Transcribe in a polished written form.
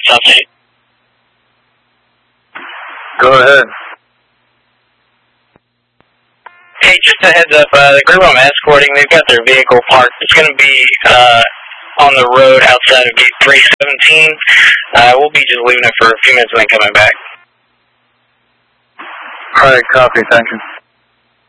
Update. Go ahead. Hey, just a heads up, the group I'm escorting, they've got their vehicle parked. It's going to be on the road outside of gate 317. We'll be just leaving it for a few minutes and then coming back. All right, copy. Thank you.